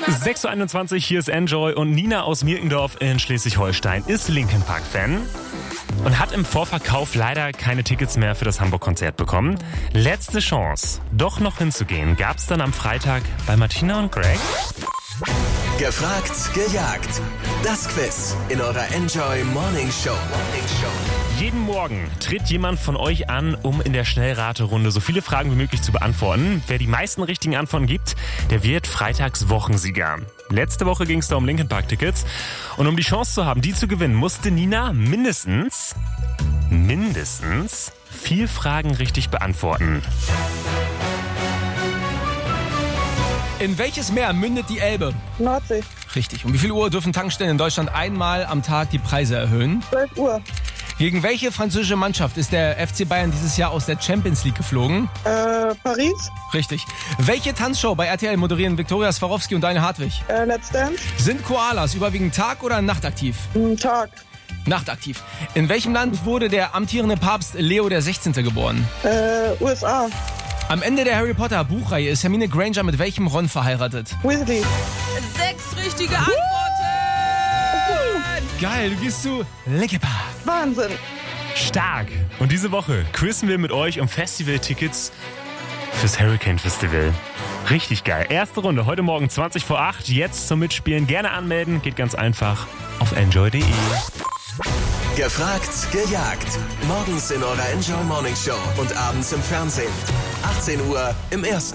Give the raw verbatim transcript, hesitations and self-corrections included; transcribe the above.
sechs Uhr einundzwanzig, hier ist Enjoy und Nina aus Mirkendorf in Schleswig-Holstein ist Linkin Park-Fan und hat im Vorverkauf leider keine Tickets mehr für das Hamburg-Konzert bekommen. Letzte Chance, doch noch hinzugehen, gab es dann am Freitag bei Martina und Greg. Gefragt, gejagt. Das Quiz in eurer Enjoy Morning Show. Morning Show. Jeden Morgen tritt jemand von euch an, um in der Schnellraterunde so viele Fragen wie möglich zu beantworten. Wer die meisten richtigen Antworten gibt, der wird freitags Wochensieger. Letzte Woche ging es da um Linkin Park Tickets. Und um die Chance zu haben, die zu gewinnen, musste Nina mindestens, mindestens vier Fragen richtig beantworten. In welches Meer mündet die Elbe? Nordsee. Richtig. Um wie viel Uhr dürfen Tankstellen in Deutschland einmal am Tag die Preise erhöhen? zwölf Uhr. Gegen welche französische Mannschaft ist der F C Bayern dieses Jahr aus der Champions League geflogen? Äh, Paris. Richtig. Welche Tanzshow bei R T L moderieren Viktoria Swarovski und Deine Hartwig? Äh, Let's Dance. Sind Koalas überwiegend tag- oder nachtaktiv? Hm, Tag. Nachtaktiv. In welchem Land wurde der amtierende Papst Leo der Sechzehnte geboren? Äh, U S A. Am Ende der Harry Potter Buchreihe ist Hermine Granger mit welchem Ron verheiratet? Weasley. Sechs richtige Antworten! Geil, du gehst zu Linkin Park. Wahnsinn. Stark! Und diese Woche quizzen wir mit euch um Festivaltickets fürs Hurricane Festival. Richtig geil. Erste Runde, heute Morgen zwanzig vor acht. Jetzt zum Mitspielen gerne anmelden. Geht ganz einfach auf enjoy punkt de. Gefragt, gejagt. Morgens in eurer Enjoy Morning Show und abends im Fernsehen. achtzehn Uhr im Ersten.